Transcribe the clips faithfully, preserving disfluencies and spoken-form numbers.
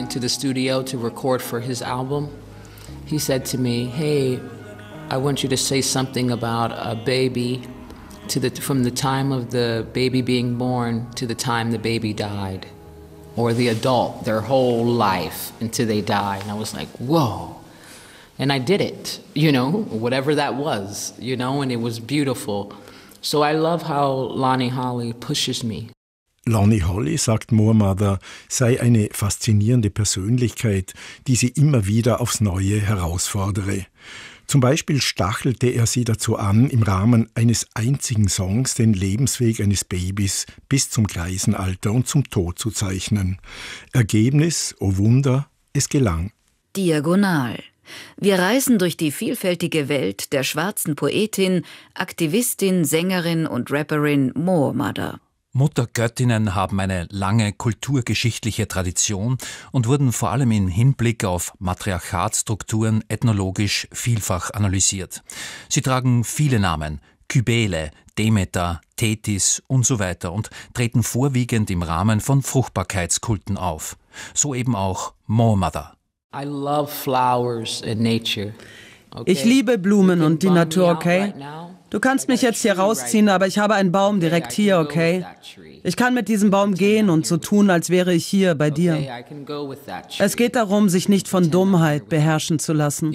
went to the studio to record for his album, he said to me, "Hey, I want you to say something about a baby to the from the time of the baby being born to the time the baby died, or the adult, their whole life until they die." And I was like, whoa. And I did it, you know, whatever that was, you know, and it was beautiful. So I love how Lonnie Holley pushes me. Lonnie Holley, sagt Moor Mother, sei eine faszinierende Persönlichkeit, die sie immer wieder aufs Neue herausfordere. Zum Beispiel stachelte er sie dazu an, im Rahmen eines einzigen Songs den Lebensweg eines Babys bis zum Greisenalter und zum Tod zu zeichnen. Ergebnis, oh Wunder, es gelang. Diagonal. Wir reisen durch die vielfältige Welt der schwarzen Poetin, Aktivistin, Sängerin und Rapperin Moor Mother. Muttergöttinnen haben eine lange kulturgeschichtliche Tradition und wurden vor allem im Hinblick auf Matriarchatsstrukturen ethnologisch vielfach analysiert. Sie tragen viele Namen: Kybele, Demeter, Tethys und so weiter und treten vorwiegend im Rahmen von Fruchtbarkeitskulten auf. So eben auch Moor Mother. I love flowers and nature. Okay? Ich liebe Blumen und die Natur, okay? Du kannst mich jetzt hier rausziehen, aber ich habe einen Baum direkt hier, okay? Ich kann mit diesem Baum gehen und so tun, als wäre ich hier bei dir. Es geht darum, sich nicht von Dummheit beherrschen zu lassen.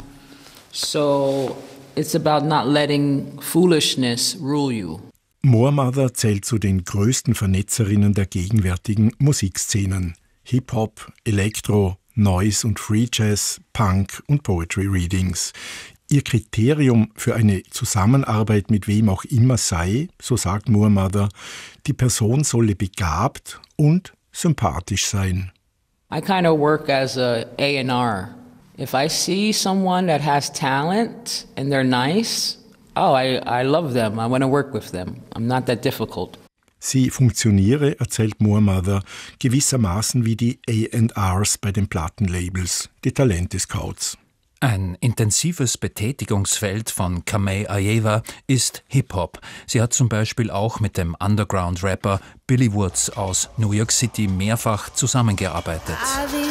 So it's about not letting foolishness rule you. Moor Mother zählt zu den größten Vernetzerinnen der gegenwärtigen Musikszenen. Hip-Hop, Elektro, Noise und Free Jazz, Punk und Poetry Readings. Ihr Kriterium für eine Zusammenarbeit mit wem auch immer sei, so sagt Moor Mother, die Person solle begabt und sympathisch sein. I kind of work as a A and R. If I see someone that has talent and they're nice, oh, I, I love them. I want to work with them. I'm not that difficult. Sie funktioniere, erzählt Moor Mother, gewissermaßen wie die A and Rs bei den Plattenlabels, die Talente-Scouts. Ein intensives Betätigungsfeld von Kamei Ajeva ist Hip-Hop. Sie hat zum Beispiel auch mit dem Underground-Rapper Billy Woods aus New York City mehrfach zusammengearbeitet. I